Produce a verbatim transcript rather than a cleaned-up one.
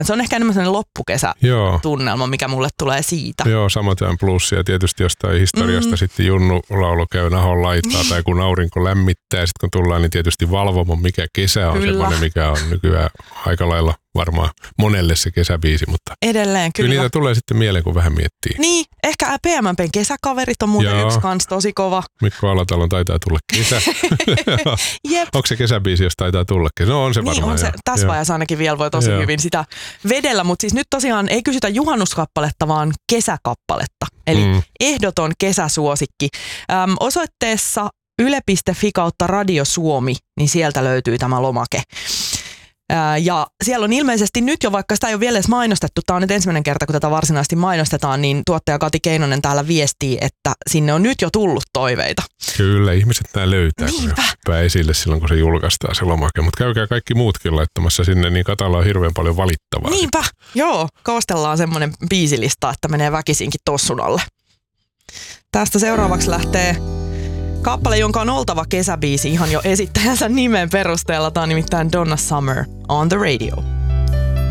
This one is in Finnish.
Se on ehkä enemmän sellainen loppukesätunnelma, mikä mulle tulee siitä. Joo, samaten plussia. Ja tietysti jostain historiasta mm. sitten Junnu laulu käy nahon laittaa tai kun aurinko lämmittää. Sitten kun tullaan, niin tietysti Valvomo, mikä kesä on kyllä. semmoinen, mikä on nykyään aika lailla varmaan monelle se kesäbiisi. Mutta edelleen, kyllä. Kyllä niitä tulee sitten mieleen, kun vähän miettii. Niin, ehkä P M P:n kesäkaverit on muuten Joo. yksi kans tosi kova. Mikko Alatalon taitaa tulla kesä. Onko se kesäbiisi, jos taitaa tulla kesä? No on se niin, varmaan. On se, tässä vaiheessa ainakin vielä voi tosi Joo. hyvin sitä vedellä, mutta siis nyt tosiaan ei kysytä juhannuskappaletta, vaan kesäkappaletta. Eli mm. ehdoton kesäsuosikki. Öm, osoitteessa yle piste fi kautta Radio Suomi, niin sieltä löytyy tämä lomake. Ja siellä on ilmeisesti nyt jo, vaikka sitä ei ole vielä edes mainostettu, tämä on nyt ensimmäinen kerta, kun tätä varsinaisesti mainostetaan, niin tuottaja Kati Keinonen täällä viestii, että sinne on nyt jo tullut toiveita. Kyllä, ihmiset nämä löytää, Niinpä. kun hyppää esille silloin, kun se julkaistaan se lomake. Mutta käykää kaikki muutkin laittamassa sinne, niin Katalla on hirveän paljon valittavaa. Niinpä, joo. Koostellaan semmoinen biisilista, että menee väkisinkin tossun alle. Tästä seuraavaksi lähtee kappale, jonka on oltava kesäbiisi ihan jo esittäjänsä nimen perusteella. Tämä on nimittäin Donna Summer on the Radio.